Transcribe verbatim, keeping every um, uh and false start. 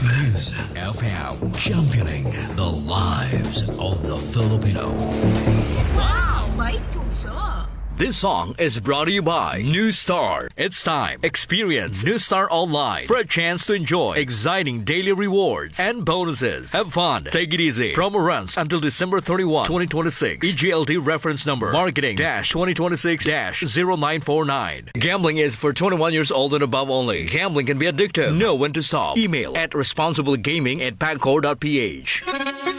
Music F M, championing the lives of the Filipino. Wow, may puso! This song is brought to you by New Star. It's time. Experience New Star Online for a chance to enjoy exciting daily rewards and bonuses. Have fun. Take it easy. Promo runs until December thirty-first, twenty twenty-six. E G L T reference number marketing twenty twenty-six zero nine four nine. Gambling is for twenty-one years old and above only. Gambling can be addictive. Know when to stop. Email at responsiblegaming at pagcor dot p h.